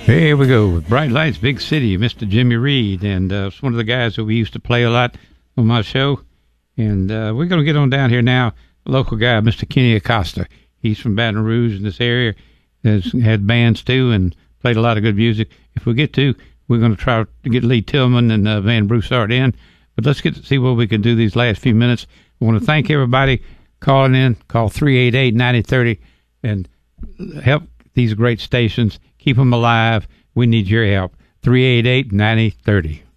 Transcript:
Here we go with Bright Lights, Big City, Mr. Jimmy Reed. And it's one of the guys that we used to play a lot on my show. And we're going to get on down here now. A local guy, Mr. Kenny Acosta. He's from Baton Rouge in this area. Has had bands too and played a lot of good music. If we get to, we're going to try to get Lee Tillman and Van Broussard in. But let's get to see what we can do these last few minutes. I want to thank everybody calling in. Call 388-9030 and help these great stations. Keep them alive. We need your help. 388-9030.